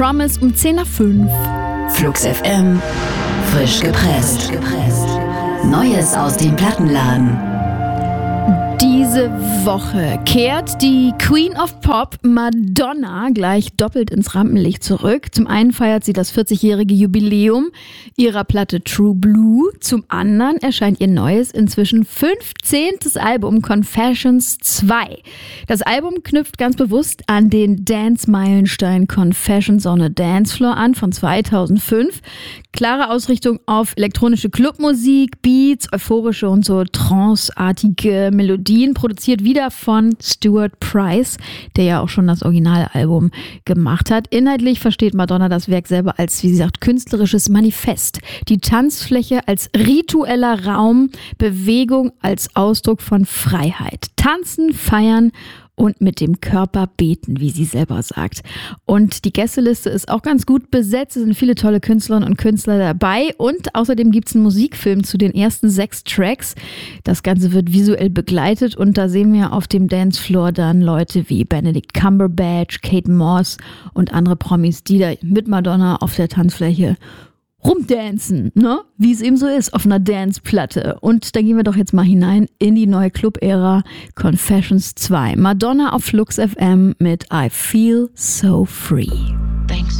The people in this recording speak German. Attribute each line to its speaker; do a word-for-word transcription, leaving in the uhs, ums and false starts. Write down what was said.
Speaker 1: Promise um zehn nach fünf.
Speaker 2: Flux F M, frisch gepresst. Neues aus dem Plattenladen.
Speaker 1: Diese Woche kehrt die Queen of Pop Madonna gleich doppelt ins Rampenlicht zurück. Zum einen feiert sie das vierzigjährige Jubiläum ihrer Platte True Blue. Zum anderen erscheint ihr neues, inzwischen fünfzehntes Album Confessions zwei. Das Album knüpft ganz bewusst an den Dance-Meilenstein Confessions on a Dance Floor an von zweitausendfünf. Klare Ausrichtung auf elektronische Clubmusik, Beats, euphorische und so tranceartige Melodien. Produziert wieder von Stuart Price, der ja auch schon das Originalalbum gemacht hat. Inhaltlich versteht Madonna das Werk selber als, wie sie sagt, künstlerisches Manifest. Die Tanzfläche als ritueller Raum, Bewegung als Ausdruck von Freiheit. Tanzen, feiern und mit dem Körper beten, wie sie selber sagt. Und die Gästeliste ist auch ganz gut besetzt. Es sind viele tolle Künstlerinnen und Künstler dabei. Und außerdem gibt es einen Musikfilm zu den ersten sechs Tracks. Das Ganze wird visuell begleitet. Und da sehen wir auf dem Dancefloor dann Leute wie Benedict Cumberbatch, Kate Moss und andere Promis, die da mit Madonna auf der Tanzfläche rumdancen, ne? Wie es eben so ist auf einer Danceplatte. Und da gehen wir doch jetzt mal hinein in die neue Club-Ära Confessions zwei. Madonna auf Flux F M mit I Feel So Free.
Speaker 2: Thanks.